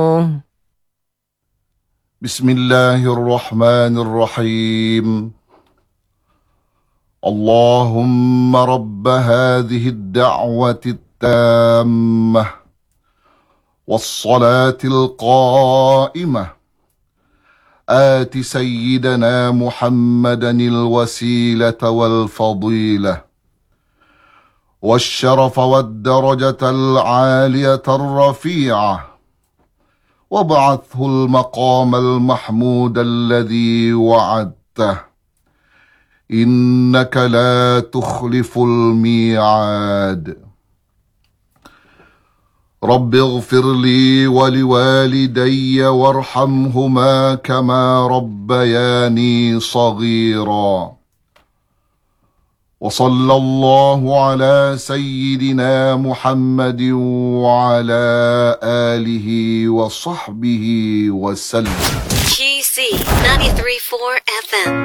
بسم الله الرحمن الرحيم. اللهم رب هذه الدعوة التامة والصلاة القائمة آت سيدنا محمدا الوسيلة والفضيلة والشرف والدرجة العالية الرفيعة، وابعثه المقام المحمود الذي وعدته، إنك لا تخلف الميعاد. رب اغفر لي ولوالدي وارحمهما كما ربياني صغيرا. وصلى الله على سيدنا محمد وعلى آله وصحبه وسلم. GC 93.4 FM